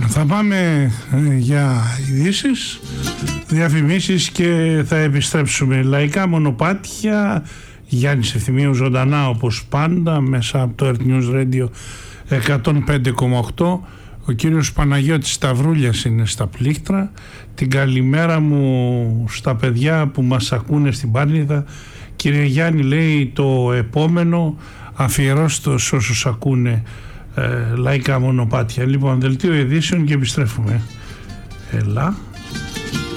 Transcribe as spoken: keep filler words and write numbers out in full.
θα πάμε ε, για ειδήσεις, διαφημίσεις και θα επιστρέψουμε. Λαϊκά μονοπάτια, Γιάννης Ευθυμίου ζωντανά όπως πάντα μέσα από το Earth News Radio εκατόν πέντε κόμμα οκτώ. Ο κύριος Παναγιώτης Σταυρούλιας είναι στα πλήκτρα. Την καλημέρα μου στα παιδιά που μας ακούνε στην Πάρνηθα. Κύριε Γιάννη, λέει, το επόμενο αφιερώστε σε όσους ακούνε ε, λαϊκά μονοπάτια. Λοιπόν, δελτίο ειδήσεων και επιστρέφουμε. Έλα.